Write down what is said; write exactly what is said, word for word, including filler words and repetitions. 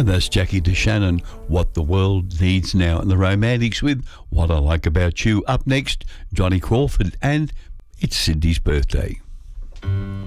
And that's Jackie DeShannon, What the World Needs Now. And the Romantics with What I Like About You. Up next, Johnny Crawford, and it's Sydney's birthday.